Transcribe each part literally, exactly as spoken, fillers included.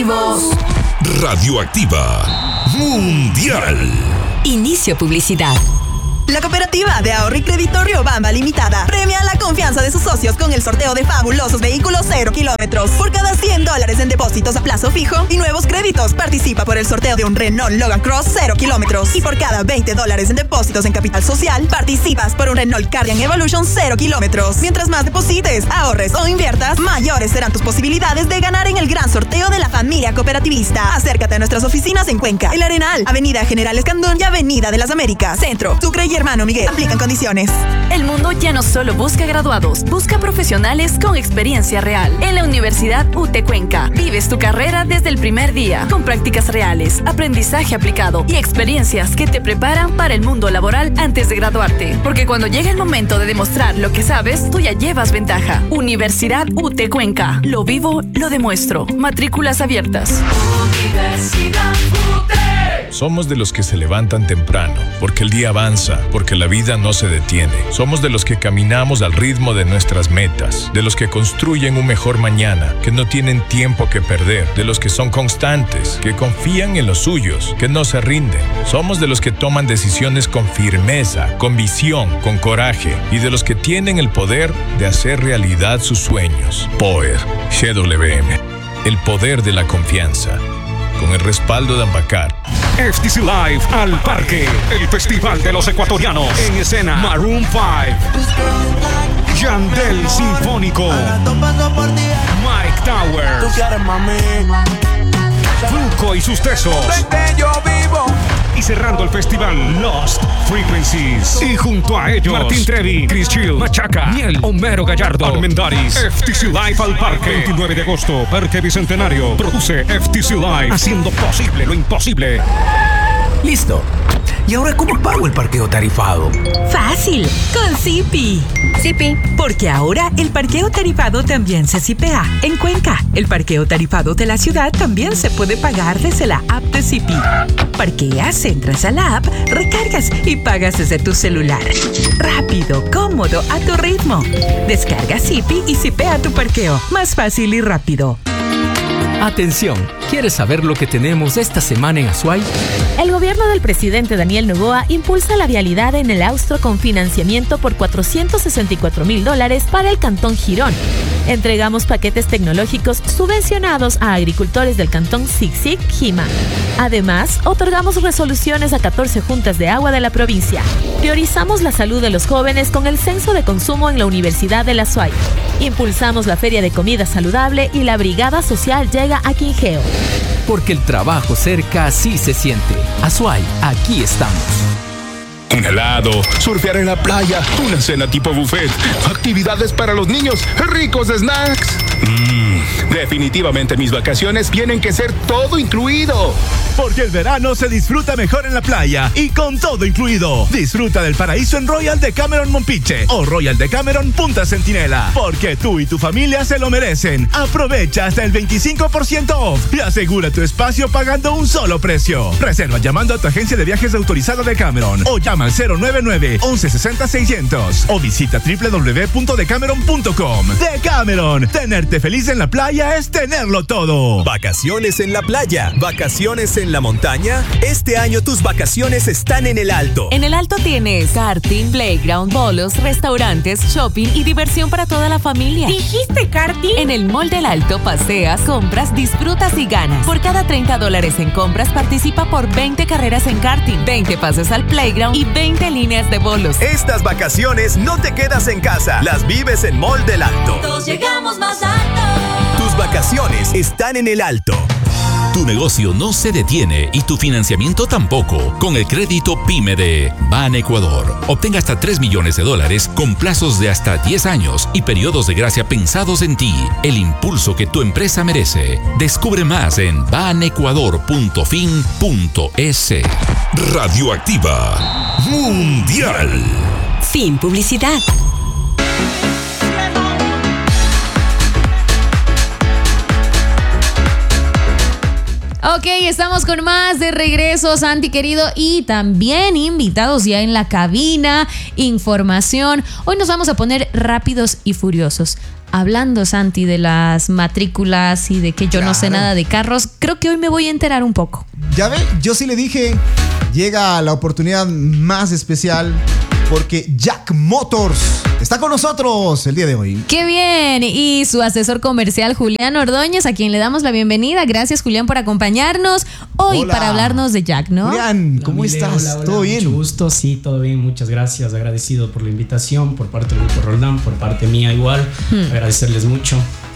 Radioactivos. Radioactiva Mundial. Inicio publicidad. La Cooperativa de Ahorro y Crédito Riobamba Limitada premia la confianza de sus socios con el sorteo de fabulosos vehículos cero kilómetros. Por cada cien dólares en depósitos a plazo fijo y nuevos créditos, participa por el sorteo de un Renault Logan Cross cero kilómetros. Y por cada veinte dólares en depósitos en capital social, participas por un Renault Cardian Evolution cero kilómetros. Mientras más deposites, ahorres o inviertas, mayores serán tus posibilidades de ganar en el gran sorteo de la familia cooperativista. Acércate a nuestras oficinas en Cuenca, El Arenal, Avenida General Escandón y Avenida de las Américas, Centro, Sucre y Hermano Miguel. Aplican condiciones. El mundo ya no solo busca graduados, busca profesionales con experiencia real. En la Universidad U T Cuenca, vives tu carrera desde el primer día, con prácticas reales, aprendizaje aplicado y experiencias que te preparan para el mundo laboral antes de graduarte. Porque cuando llega el momento de demostrar lo que sabes, tú ya llevas ventaja. Universidad U T Cuenca. Lo vivo, lo demuestro. Matrículas abiertas. Universidad U T. Somos de los que se levantan temprano, porque el día avanza, porque la vida no se detiene. Somos de los que caminamos al ritmo de nuestras metas, de los que construyen un mejor mañana, que no tienen tiempo que perder, de los que son constantes, que confían en los suyos, que no se rinden. Somos de los que toman decisiones con firmeza, con visión, con coraje, y de los que tienen el poder de hacer realidad sus sueños. Power, G W M, el poder de la confianza. Con el respaldo de Ambacar. F T C Live al Parque, el festival de los ecuatorianos. En escena, Maroon cinco, Yandel Sinfónico, Mike Towers, Fruco y sus tesos. Y cerrando el festival, Lost Frequencies. Y junto a ellos, Martín Trevi, Chris Chill, Machaca, Miel, Homero Gallardo, Armendaris. F T C Live al Parque, veintinueve de agosto, Parque Bicentenario. Produce F T C Live, haciendo posible lo imposible. Listo. ¿Y ahora cómo pago el parqueo tarifado? Fácil, con Zipi. Zipi. Porque ahora el parqueo tarifado también se zipea. En Cuenca, el parqueo tarifado de la ciudad también se puede pagar desde la app de Zipi. Parqueas, entras a la app, recargas y pagas desde tu celular. Rápido, cómodo, a tu ritmo. Descarga Zipi y zipea tu parqueo. Más fácil y rápido. Atención, ¿quieres saber lo que tenemos esta semana en Azuay? El gobierno del presidente Daniel Noboa impulsa la vialidad en el Austro con financiamiento por cuatrocientos sesenta y cuatro mil dólares para el Cantón Girón. Entregamos paquetes tecnológicos subvencionados a agricultores del Cantón Sixic-Jima. Además, otorgamos resoluciones a catorce juntas de agua de la provincia. Priorizamos la salud de los jóvenes con el censo de consumo en la Universidad de la Azuay. Impulsamos la feria de comida saludable y la brigada social llega a Quingeo. Porque el trabajo cerca sí se siente. Azuay, aquí estamos. Un helado, surfear en la playa, una cena tipo buffet, actividades para los niños, ricos snacks. Mmm, definitivamente mis vacaciones tienen que ser todo incluido. Porque el verano se disfruta mejor en la playa y con todo incluido. Disfruta del paraíso en Royal Decameron Mompiche o Royal Decameron Punta Centinela. Porque tú y tu familia se lo merecen. Aprovecha hasta el veinticinco por ciento off y asegura tu espacio pagando un solo precio. Reserva llamando a tu agencia de viajes autorizada Decameron o llama al cero nueve nueve, once sesenta, seiscientos o visita doble u doble u doble u punto decameron punto com. Decameron, tenerte feliz en la playa es tenerlo todo. Vacaciones en la playa, vacaciones en la montaña. Este año tus vacaciones están en el Alto. En el Alto tienes karting, playground, bolos, restaurantes, shopping y diversión para toda la familia. ¿Dijiste karting? En el Mall del Alto paseas, compras, disfrutas y ganas. Por cada treinta dólares en compras participa por veinte carreras en karting, veinte pases al playground y veinte líneas de bolos. Estas vacaciones no te quedas en casa, las vives en Mall del Alto. Todos llegamos más alto. Tus vacaciones están en el Alto. Tu negocio no se detiene y tu financiamiento tampoco. Con el crédito PYME de Ban Ecuador. Obtenga hasta tres millones de dólares con plazos de hasta diez años y periodos de gracia pensados en ti. El impulso que tu empresa merece. Descubre más en banecuador punto fin punto es. Radioactiva Mundial. Fin publicidad. Ok, estamos con más de regreso, Santi querido, y también invitados ya en la cabina, información. Hoy nos vamos a poner rápidos y furiosos. hablando, Santi, de las matrículas y de que yo claro. no sé nada de carros, creo que hoy me voy a enterar un poco. Ya ve, yo sí le dije, llega la oportunidad más especial porque Jack Motors está con nosotros el día de hoy. ¡Qué bien! Y su asesor comercial, Julián Ordóñez, a quien le damos la bienvenida. Gracias, Julián, por acompañarnos hoy hola. para hablarnos de Jack, ¿no? Julián, ¿cómo hola, estás? Hola, hola, ¿Todo bien? Mucho gusto, sí, todo bien. Muchas gracias. Agradecido por la invitación, por parte del Grupo Roldán, por parte mía igual. Hmm. Agradecerles mucho.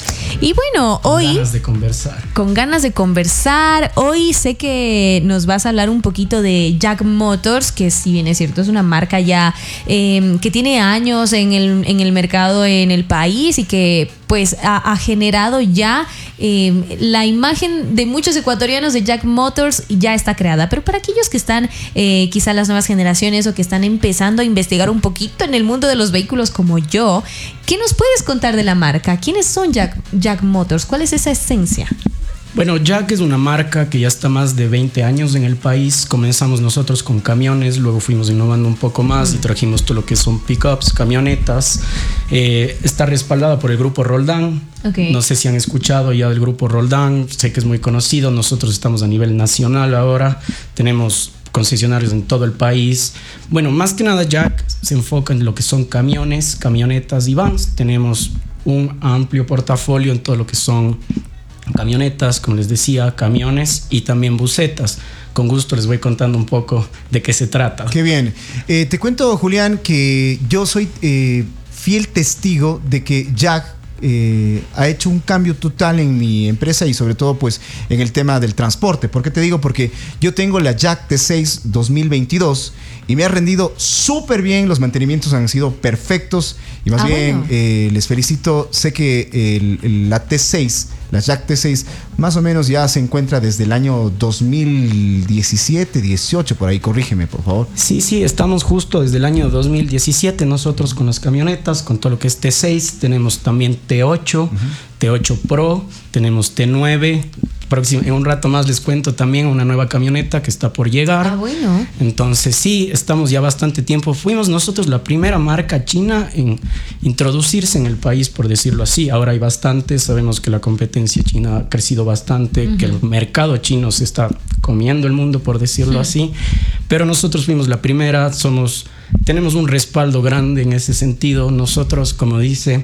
Y bueno, hoy... Con ganas de conversar. Con ganas de conversar. Hoy sé que nos vas a hablar un poquito de Jack Motors, que si bien es cierto, es una marca ya eh, que tiene años en el, en el mercado en el país y que pues ha, ha generado ya eh, la imagen de muchos ecuatorianos de Jack Motors ya está creada. Pero para aquellos que están eh, quizá las nuevas generaciones o que están empezando a investigar un poquito en el mundo de los vehículos como yo, ¿qué nos puedes contar de la marca? ¿Quiénes son Jack, Jack Motors? ¿Cuál es esa esencia? Bueno, Jack es una marca que ya está más de veinte años en el país. Comenzamos nosotros con camiones, luego fuimos innovando un poco más y trajimos todo lo que son pickups, camionetas. Eh, está respaldada por el Grupo Roldán. Okay. No sé si han escuchado ya del Grupo Roldán, sé que es muy conocido. Nosotros estamos a nivel nacional ahora, tenemos concesionarios en todo el país. Bueno, más que nada Jack se enfoca en lo que son camiones, camionetas y vans. Tenemos un amplio portafolio en todo lo que son camionetas, como les decía, camiones y también busetas. Con gusto les voy contando un poco de qué se trata. Qué bien. Eh, te cuento, Julián, que yo soy eh, fiel testigo de que Jack Eh, ha hecho un cambio total en mi empresa y sobre todo pues en el tema del transporte. ¿Por qué te digo? Porque yo tengo la Jack T seis dos mil veintidós y me ha rendido súper bien, los mantenimientos han sido perfectos y más ah, bien bueno. eh, les felicito. Sé que el, el, la T seis, la Jack T seis más o menos ya se encuentra desde el año dos mil diecisiete, dieciocho, por ahí, corrígeme por favor. Sí, sí, estamos justo desde el año dos mil diecisiete nosotros con las camionetas, con todo lo que es T seis, tenemos también T ocho, uh-huh. T ocho Pro, tenemos T nueve. En un rato más les cuento también una nueva camioneta que está por llegar. Ah, bueno. Entonces sí, estamos ya bastante tiempo. Fuimos nosotros la primera marca china en introducirse en el país, por decirlo así. Ahora hay bastantes, sabemos que la competencia china ha crecido bastante, uh-huh. que el mercado chino se está comiendo el mundo, por decirlo uh-huh. así. Pero nosotros fuimos la primera, somos, tenemos un respaldo grande en ese sentido. Nosotros, como dice,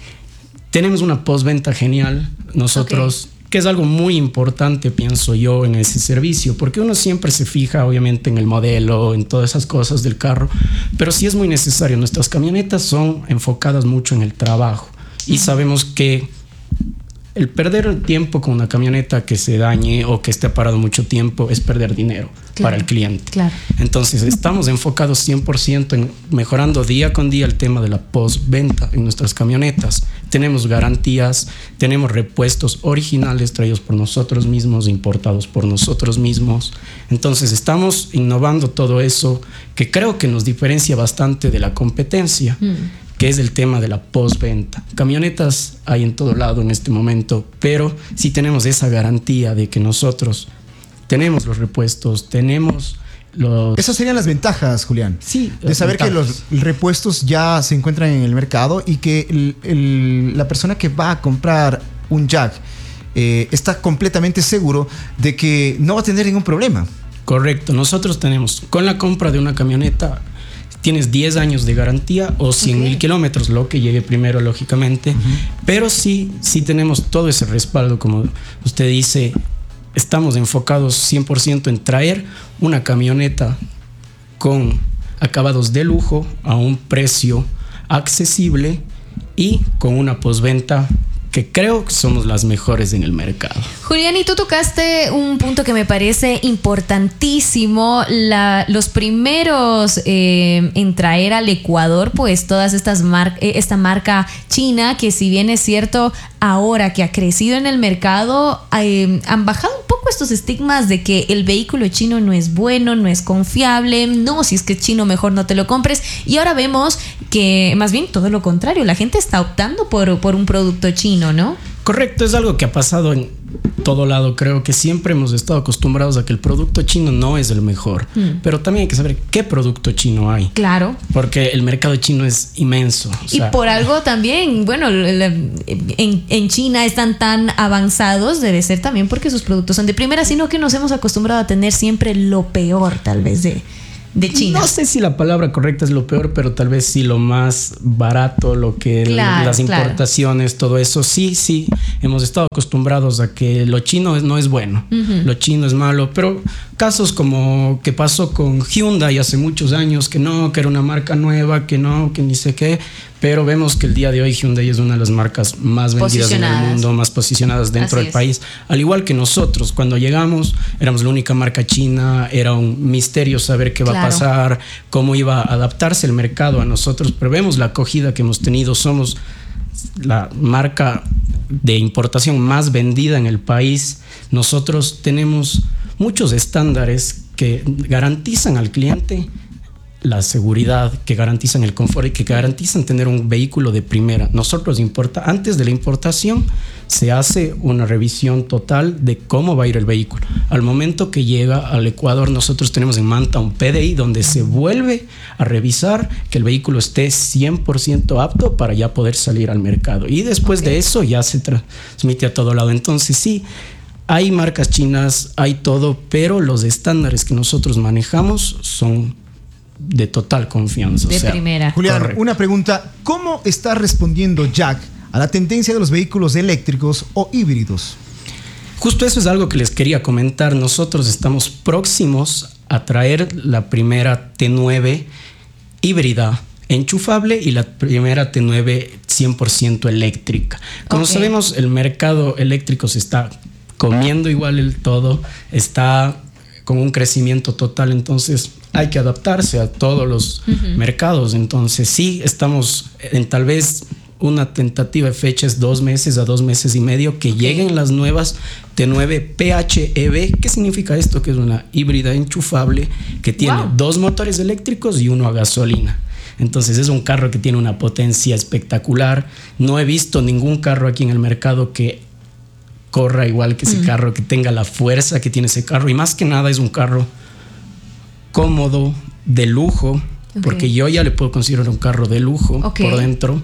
tenemos una postventa genial. Nosotros... Okay. Que es algo muy importante, pienso yo, en ese servicio, porque uno siempre se fija, obviamente, en el modelo, en todas esas cosas del carro, pero sí es muy necesario. Nuestras camionetas son enfocadas mucho en el trabajo y sabemos que el perder el tiempo con una camioneta que se dañe o que esté parado mucho tiempo es perder dinero claro, para el cliente. Claro. Entonces estamos enfocados cien por ciento en mejorando día con día el tema de la postventa en nuestras camionetas. Tenemos garantías, tenemos repuestos originales traídos por nosotros mismos, importados por nosotros mismos. Entonces estamos innovando todo eso que creo que nos diferencia bastante de la competencia. Mm. Que es el tema de la postventa. Camionetas hay en todo lado en este momento, pero sí tenemos esa garantía de que nosotros tenemos los repuestos, tenemos los... Esas serían las ventajas, Julián. Sí. De saber ventajas. Que los repuestos ya se encuentran en el mercado y que el, el, la persona que va a comprar un Jack eh, está completamente seguro de que no va a tener ningún problema. Correcto. Nosotros tenemos, con la compra de una camioneta, tienes diez años de garantía o cien mil okay. kilómetros, lo que llegue primero, lógicamente. Uh-huh. Pero sí, sí tenemos todo ese respaldo, como usted dice. Estamos enfocados cien por ciento en traer una camioneta con acabados de lujo a un precio accesible y con una postventa que creo que somos las mejores en el mercado. Julián, y tú tocaste un punto que me parece importantísimo, la, los primeros eh, en traer al Ecuador pues todas estas mar, eh, esta marca china, que si bien es cierto ahora que ha crecido en el mercado, eh, han bajado un poco estos estigmas de que el vehículo chino no es bueno, no es confiable, no, si es que es chino mejor no te lo compres, y ahora vemos que más bien todo lo contrario, la gente está optando por, por un producto chino, ¿no? Correcto, es algo que ha pasado en todo lado. Creo que siempre hemos estado acostumbrados a que el producto chino no es el mejor, mm. pero también hay que saber qué producto chino hay. Claro. Porque el mercado chino es inmenso. O y sea, por algo también, bueno, en, en China están tan avanzados, debe ser también porque sus productos son de primera, sino que nos hemos acostumbrado a tener siempre lo peor, tal vez, de... de China. No sé si la palabra correcta es lo peor, pero tal vez sí lo más barato, lo que claro, las importaciones, claro. todo eso. Sí, sí, hemos estado acostumbrados a que lo chino no es bueno, uh-huh. lo chino es malo, pero casos como que pasó con Hyundai hace muchos años, que no, que era una marca nueva, que no, que ni sé qué, pero vemos que el día de hoy Hyundai es una de las marcas más vendidas en el mundo, más posicionadas dentro Así del es. país, al igual que nosotros. Cuando llegamos éramos la única marca china, era un misterio saber qué claro. va a pasar, cómo iba a adaptarse el mercado a nosotros, pero vemos la acogida que hemos tenido. Somos la marca de importación más vendida en el país. Nosotros tenemos muchos estándares que garantizan al cliente la seguridad, que garantizan el confort y que garantizan tener un vehículo de primera. Nosotros importa, antes de la importación se hace una revisión total de cómo va a ir el vehículo. Al momento que llega al Ecuador, nosotros tenemos en Manta un P D I donde se vuelve a revisar que el vehículo esté cien por ciento apto para ya poder salir al mercado. Y después okay. de eso ya se transmite a todo lado. Entonces sí, hay marcas chinas, hay todo, pero los estándares que nosotros manejamos son de total confianza. De o sea, primera. Julián, correcto. Una pregunta. ¿Cómo está respondiendo Jack a la tendencia de los vehículos eléctricos o híbridos? Justo eso es algo que les quería comentar. Nosotros estamos próximos a traer la primera T nueve híbrida enchufable y la primera T nueve cien por ciento eléctrica. Como okay. sabemos, el mercado eléctrico se está comiendo igual el todo, está con un crecimiento total, entonces hay que adaptarse a todos los uh-huh. mercados. Entonces sí, estamos en tal vez una tentativa de fecha es dos meses a dos meses y medio que okay. lleguen las nuevas T nueve P H E V. ¿Qué significa esto? Que es una híbrida enchufable que tiene wow. dos motores eléctricos y uno a gasolina. Entonces es un carro que tiene una potencia espectacular. No he visto ningún carro aquí en el mercado que corra igual que ese mm. carro, que tenga la fuerza que tiene ese carro. Y más que nada es un carro cómodo, de lujo, okay. porque yo ya le puedo considerar un carro de lujo okay. por dentro.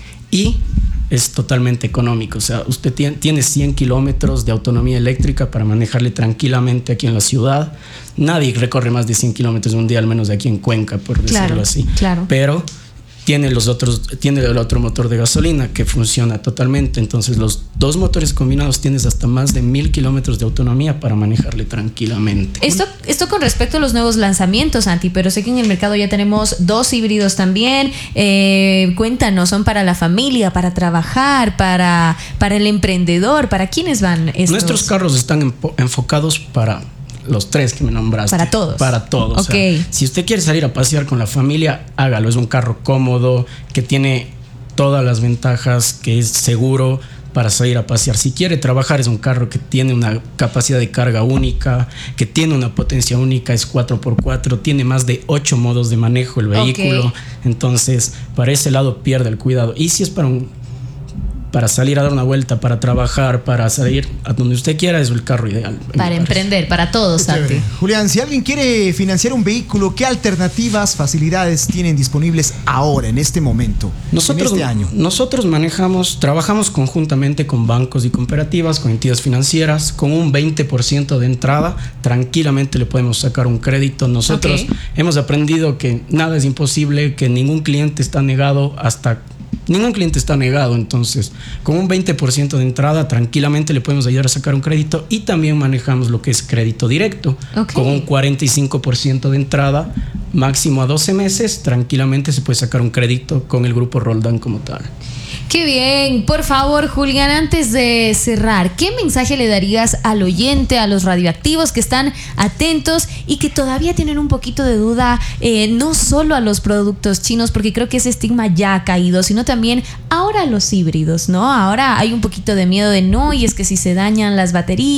Y es totalmente económico. O sea, usted tiene, tiene cien kilómetros de autonomía eléctrica para manejarle tranquilamente aquí en la ciudad. Nadie recorre más de cien kilómetros en un día, al menos aquí en Cuenca, por decirlo claro, así. Claro. Pero tiene los otros, tiene el otro motor de gasolina que funciona totalmente. Entonces los dos motores combinados tienes hasta más de mil kilómetros de autonomía para manejarle tranquilamente. Esto, esto con respecto a los nuevos lanzamientos, Santi, pero sé que en el mercado ya tenemos dos híbridos también. Eh, cuéntanos, ¿son para la familia, para trabajar, para, para el emprendedor? ¿Para quiénes van estos? Nuestros carros están enfocados para los tres que me nombraste. Para todos. Para todos. Okay. O sea, si usted quiere salir a pasear con la familia, hágalo. Es un carro cómodo, que tiene todas las ventajas, que es seguro para salir a pasear. Si quiere trabajar, es un carro que tiene una capacidad de carga única, que tiene una potencia única, es cuatro por cuatro, tiene más de ocho modos de manejo el vehículo. Okay. Entonces, para ese lado pierde el cuidado. Y si es para un para salir a dar una vuelta, para trabajar, para salir a donde usted quiera, es el carro ideal. Para emprender, para todos, Santi. Julián, si alguien quiere financiar un vehículo, ¿qué alternativas, facilidades tienen disponibles ahora, en este momento, nosotros, en este año? Nosotros manejamos, trabajamos conjuntamente con bancos y cooperativas, con entidades financieras, con un veinte por ciento de entrada, tranquilamente le podemos sacar un crédito. Nosotros okay. hemos aprendido que nada es imposible, que ningún cliente está negado hasta... Ningún cliente está negado, entonces con un veinte por ciento de entrada tranquilamente le podemos ayudar a sacar un crédito y también manejamos lo que es crédito directo. Okay. Con un cuarenta y cinco por ciento de entrada, máximo a doce meses, tranquilamente se puede sacar un crédito con el grupo Roldán como tal. Qué bien. Por favor, Julián, antes de cerrar, ¿qué mensaje le darías al oyente, a los radioactivos que están atentos y que todavía tienen un poquito de duda, eh, no solo a los productos chinos, porque creo que ese estigma ya ha caído, sino también ahora a los híbridos, ¿no? Ahora hay un poquito de miedo de no, y es que si se dañan las baterías,